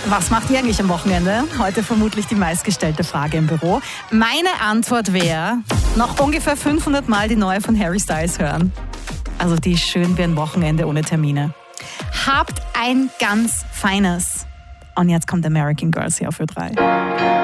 Was macht ihr eigentlich am Wochenende? Heute vermutlich die meistgestellte Frage im Büro. Meine Antwort wäre, noch ungefähr 500 Mal die neue von Harry Styles hören. Also die ist schön wie ein Wochenende ohne Termine. Habt ein ganz feines. Und jetzt kommt American Girls hier auf Ö3.